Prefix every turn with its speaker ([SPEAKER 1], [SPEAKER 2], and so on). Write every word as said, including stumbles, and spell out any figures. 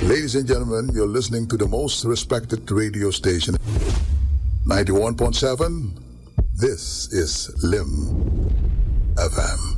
[SPEAKER 1] Ladies and gentlemen, you're listening to the most respected radio station, ninety-one point seven. This is Lim F M.